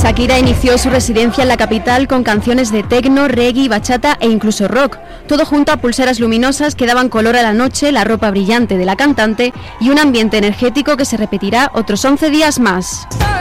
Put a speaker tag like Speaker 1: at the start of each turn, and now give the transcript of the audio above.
Speaker 1: Shakira inició su residencia en la capital con canciones de techno, reggae, bachata e incluso rock. Todo junto a pulseras luminosas que daban color a la noche, la ropa brillante de la cantante y un ambiente energético que se repetirá otros 11 días más.